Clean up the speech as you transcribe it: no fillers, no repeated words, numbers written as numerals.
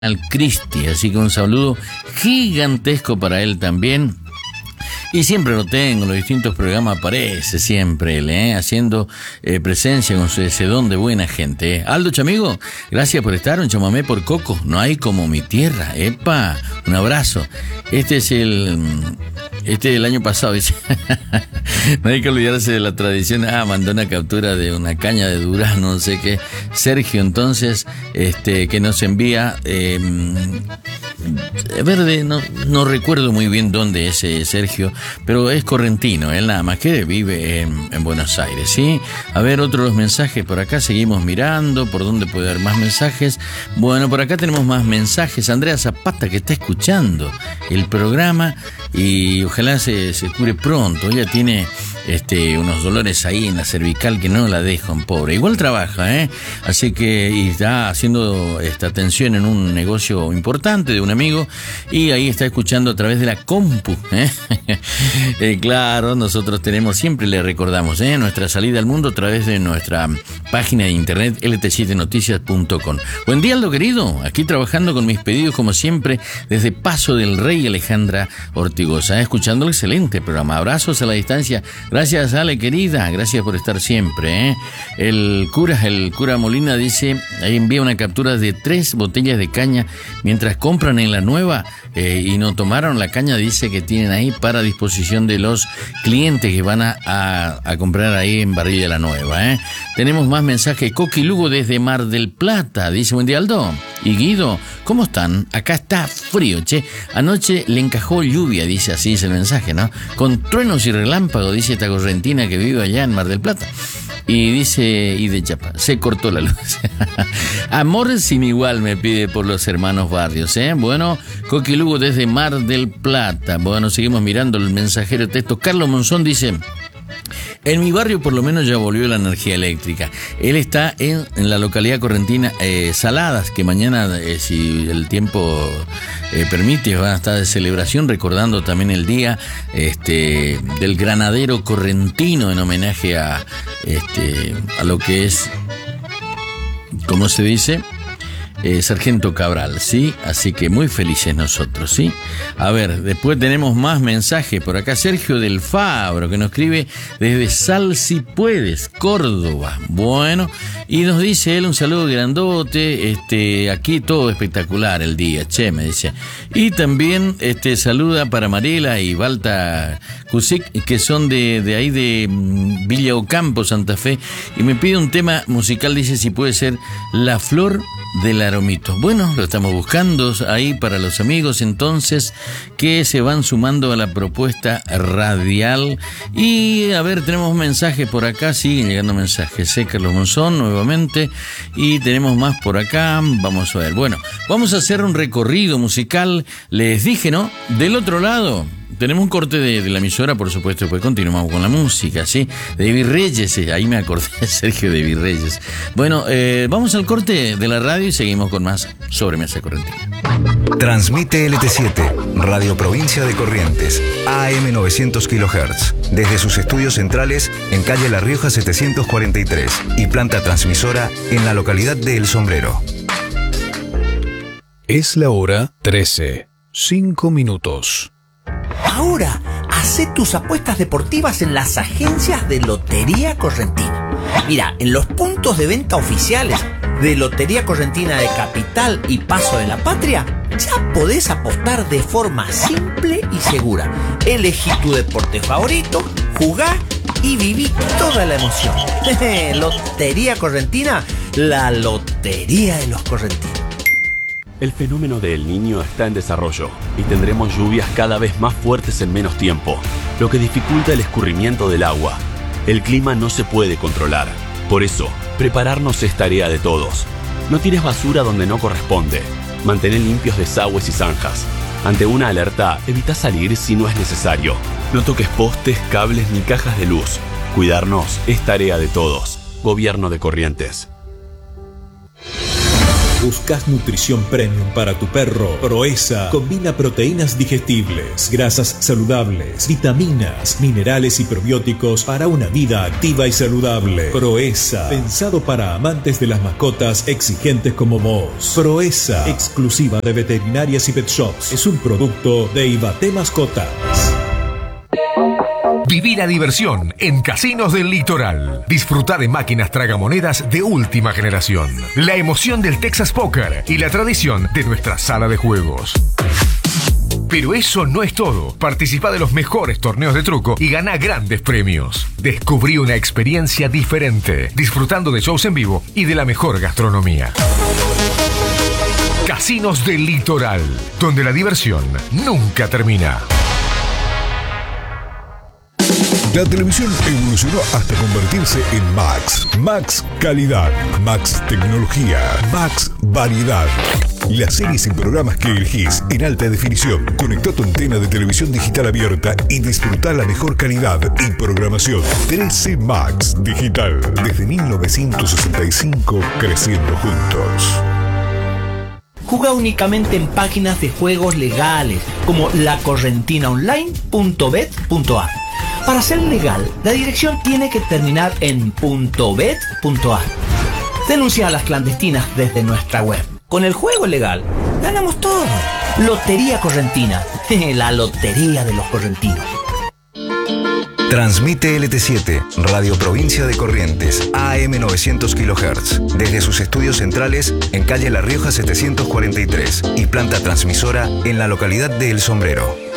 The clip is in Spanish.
al Cristi, así que un saludo gigantesco para él también. Y siempre lo tengo, en los distintos programas aparece siempre él, haciendo presencia con ese don de buena gente. Aldo Chamigo, gracias por estar, un chamamé por Coco, no hay como mi tierra, epa, un abrazo. Este es del año pasado, dice. No hay que olvidarse de la tradición. Mandó una captura de una caña de durazno, no sé qué. Sergio, entonces, que nos envía verde, no recuerdo muy bien dónde es Sergio, pero es correntino, él nada más que vive en Buenos Aires, ¿sí? A ver, otros mensajes por acá, seguimos mirando, por dónde puede haber más mensajes. Bueno, por acá tenemos más mensajes. Andrea Zapata, que está escuchando el programa y ojalá se cure pronto. Ella tiene unos dolores ahí en la cervical que no la dejan, pobre. Igual trabaja, así que y está haciendo esta atención en un negocio importante de un amigo y ahí está escuchando a través de la compu, claro, nosotros tenemos, siempre le recordamos, nuestra salida al mundo a través de nuestra página de internet lt7noticias.com. Buen día, Aldo querido, aquí trabajando con mis pedidos como siempre desde Paso del Rey, Alejandra Ortigosa, escuchando el excelente programa. Abrazos a la distancia. Gracias, Ale, querida. Gracias por estar siempre, El cura Molina dice, ahí envía una captura de 3 botellas de caña mientras compran en la nueva y no tomaron la caña, dice que tienen ahí para disposición de los clientes que van a comprar ahí en Barrilla la Nueva, Tenemos más mensajes. Coqui Lugo desde Mar del Plata dice, buen día, Aldo y Guido, ¿cómo están? Acá está frío, che. Anoche le encajó lluvia, dice, así es el mensaje, ¿no? Con truenos y relámpagos, dice esta correntina que vive allá en Mar del Plata. Y dice, y de chapa, se cortó la luz. Amor sin igual me pide por los hermanos Barrios, Bueno, Coqui Lugo desde Mar del Plata. Bueno, seguimos mirando el mensajero de texto. Carlos Monzón dice, en mi barrio por lo menos ya volvió la energía eléctrica. Él está en la localidad correntina Saladas, que mañana, si el tiempo permite, van a estar de celebración, recordando también el día del granadero correntino en homenaje a lo que es, ¿cómo se dice? Sargento Cabral, ¿sí? Así que muy felices nosotros, ¿sí? A ver, después tenemos más mensajes. Por acá Sergio del Fabro, que nos escribe desde Sal Si Puedes, Córdoba. Bueno, y nos dice él un saludo grandote, aquí todo espectacular el día, che, me dice. Y también saluda para Mariela y Balta Cusic, que son de ahí de Villa Ocampo, Santa Fe, y me pide un tema musical, dice si puede ser La Flor del Aromito. Bueno, lo estamos buscando ahí para los amigos entonces que se van sumando a la propuesta radial. Y a ver, tenemos mensajes por acá, siguen llegando mensajes, Carlos Monzón nuevamente, y tenemos más por acá, vamos a ver. Bueno, vamos a hacer un recorrido musical, les dije, ¿no? Del otro lado tenemos un corte de la emisora, por supuesto, después continuamos con la música, ¿sí? De Virreyes, ahí me acordé, Sergio, de Virreyes. Bueno, vamos al corte de la radio y seguimos con más Sobremesa Correntina. Transmite LT7, Radio Provincia de Corrientes, AM 900 kHz, desde sus estudios centrales en calle La Rioja 743 y planta transmisora en la localidad de El Sombrero. Es la hora 13, 5 minutos. Ahora, hacé tus apuestas deportivas en las agencias de Lotería Correntina. Mira, en los puntos de venta oficiales de Lotería Correntina de Capital y Paso de la Patria, ya podés apostar de forma simple y segura. Elegí tu deporte favorito, jugá y viví toda la emoción. Lotería Correntina, la lotería de los correntinos. El fenómeno de El Niño está en desarrollo y tendremos lluvias cada vez más fuertes en menos tiempo, lo que dificulta el escurrimiento del agua. El clima no se puede controlar. Por eso, prepararnos es tarea de todos. No tires basura donde no corresponde. Mantén limpios desagües y zanjas. Ante una alerta, evita salir si no es necesario. No toques postes, cables ni cajas de luz. Cuidarnos es tarea de todos. Gobierno de Corrientes. ¿Buscas nutrición premium para tu perro? Proesa combina proteínas digestibles, grasas saludables, vitaminas, minerales y probióticos para una vida activa y saludable. Proesa, pensado para amantes de las mascotas exigentes como vos. Proesa, exclusiva de veterinarias y pet shops. Es un producto de Ibate Mascotas. Viví la diversión en Casinos del Litoral. Disfruta de máquinas tragamonedas de última generación. La emoción del Texas Poker y la tradición de nuestra sala de juegos. Pero eso no es todo. Participa de los mejores torneos de truco y gana grandes premios. Descubrí una experiencia diferente, disfrutando de shows en vivo y de la mejor gastronomía. Casinos del Litoral, donde la diversión nunca termina. La televisión evolucionó hasta convertirse en Max. Max Calidad, Max Tecnología, Max Variedad. Las series y programas que elegís en alta definición. Conectá tu antena de televisión digital abierta y disfrutá la mejor calidad y programación. 13 Max Digital. Desde 1965, creciendo juntos. Juega únicamente en páginas de juegos legales como lacorrentinaonline.bet.ar. Para ser legal, la dirección tiene que terminar en .bet.ar. Denuncia a las clandestinas desde nuestra web. Con el juego legal, ganamos todo. Lotería Correntina, la lotería de los correntinos. Transmite LT7, Radio Provincia de Corrientes, AM 900 kHz, desde sus estudios centrales en calle La Rioja 743 y planta transmisora en la localidad de El Sombrero.